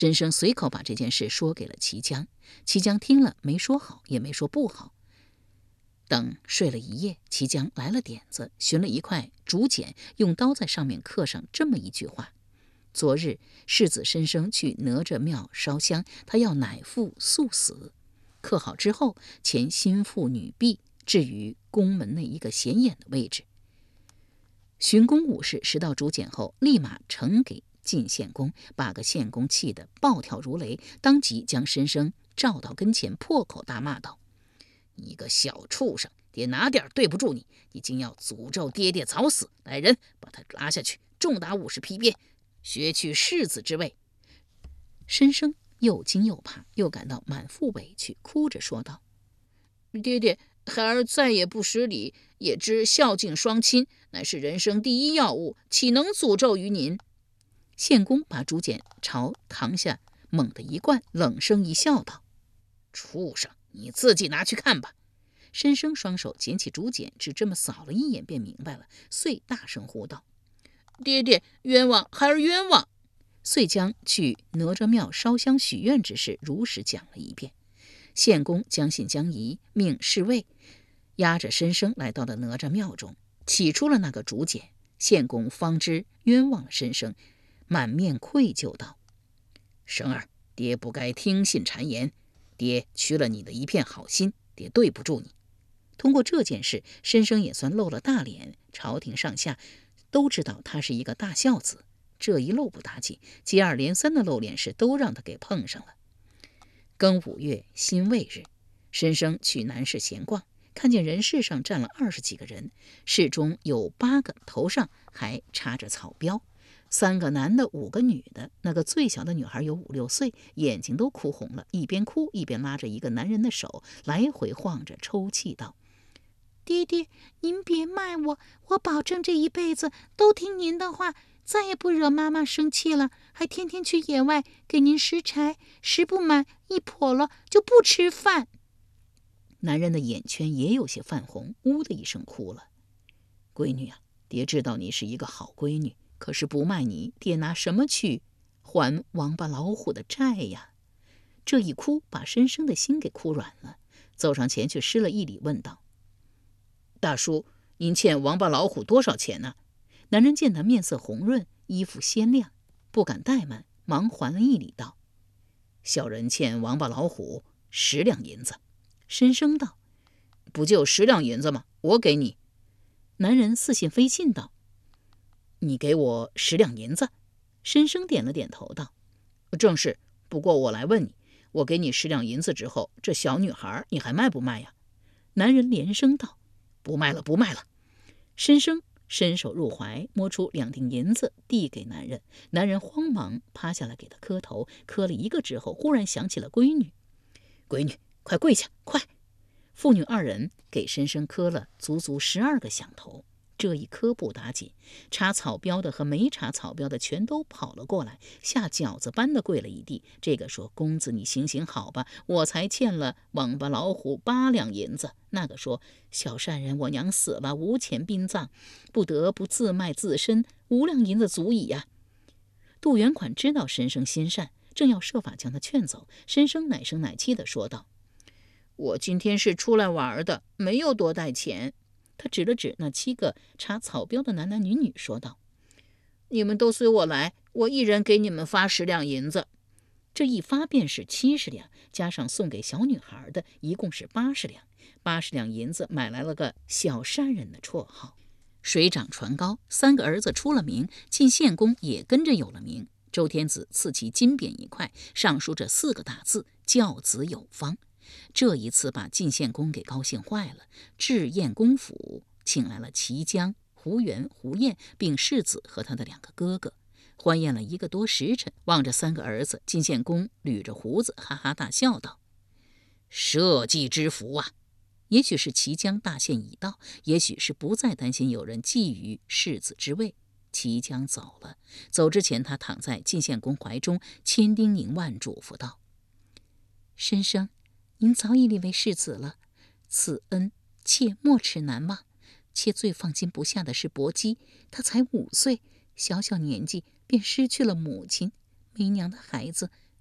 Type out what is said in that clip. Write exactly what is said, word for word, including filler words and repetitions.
申生随口把这件事说给了齐姜，齐姜听了没说好，也没说不好。等睡了一夜，齐姜来了点子，寻了一块竹简，用刀在上面刻上这么一句话：昨日世子申生去哪吒庙烧香，他要乃父速死。刻好之后，前心腹女婢置于宫门内一个显眼的位置。巡宫武士拾到竹简后，立马呈给晋献公，把个献公气得暴跳如雷，当即将申生召到跟前，破口大骂道：你个小畜生，爹哪点对不住你？你竟要诅咒爹爹早死！来人，把他拉下去，重打五十匹鞭，削去世子之位。申生又惊又怕，又感到满腹委屈，哭着说道：爹爹，孩儿再也不失礼，也知孝敬双亲乃是人生第一要务，岂能诅咒于您？献公把竹简朝堂下猛地一灌，冷声一笑道：畜生，你自己拿去看吧。申生双手捡起竹简，只这么扫了一眼便明白了，遂大声呼道：爹爹，冤枉，孩儿冤枉！遂将去哪吒庙烧香许愿之事如实讲了一遍。献公将信将疑，命侍卫押着申生来到了哪吒庙中，取出了那个竹简。献公方知冤枉了申生，满面愧疚道：生儿，爹不该听信谗言，爹屈了你的一片好心，爹对不住你。通过这件事，申生也算露了大脸，朝廷上下都知道他是一个大孝子。这一露不打紧，接二连三的露脸事都让他给碰上了。庚午月辛未日，申生去南市闲逛，看见人市上站了二十几个人，市中有八个头上还插着草标，三个男的，五个女的。那个最小的女孩有五六岁，眼睛都哭红了，一边哭一边拉着一个男人的手，来回晃着，抽泣道：爹爹，您别卖我，我保证这一辈子都听您的话，再也不惹妈妈生气了，还天天去野外给您拾柴，拾不满一笸了就不吃饭。男人的眼圈也有些泛红，呜的一声哭了。闺女啊，爹知道你是一个好闺女，可是不卖你，爹拿什么去还王八老虎的债呀？这一哭把申生的心给哭软了，走上前去施了一礼，问道：大叔，您欠王八老虎多少钱呢？男人见他面色红润，衣服鲜亮，不敢怠慢，忙还了一礼道：小人欠王八老虎十两银子。申生道：不就十两银子吗？我给你。男人似信非信道：你给我十两银子？申生点了点头道：正是，不过我来问你，我给你十两银子之后，这小女孩你还卖不卖呀？男人连声道：不卖了，不卖了。申生伸手入怀，摸出两锭银子递给男人。男人慌忙趴下来给他磕头，磕了一个之后，忽然想起了闺女。闺女，快跪下，快！父女二人给申生磕了足足十二个响头。这一磕不打紧，插草标的和没插草标的全都跑了过来，下饺子般的跪了一地。这个说：公子你行行好吧，我才欠了王八老虎八两银子。那个说：小善人，我娘死了，无钱殡葬，不得不自卖自身，五两银子足矣呀。杜元款知道申生心善，正要设法将他劝走，申生奶声奶气地说道：我今天是出来玩的，没有多带钱。他指了指那七个插草标的男男女女，说道：你们都随我来，我一人给你们发十两银子。这一发便是七十两，加上送给小女孩的，一共是八十两。八十两银子买来了个小善人的绰号。水涨船高，三个儿子出了名，晋献公也跟着有了名。周天子赐其金匾一块，上书这四个大字：教子有方。这一次把晋献公给高兴坏了，置宴公府，请来了齐姜、胡元、胡彦，并世子和他的两个哥哥。欢宴了一个多时辰，望着三个儿子，晋献公捋着胡子，哈哈大笑道：社稷之福啊！也许是齐姜大限已到，也许是不再担心有人觊觎世子之位。齐姜走了，走之前他躺在晋献公怀中，千叮咛万嘱咐道：申生，您早已立为世子了，此恩切莫齿难忘。妾最放心不下的是伯姬，他才五岁，小小年纪便失去了母亲，没娘的孩子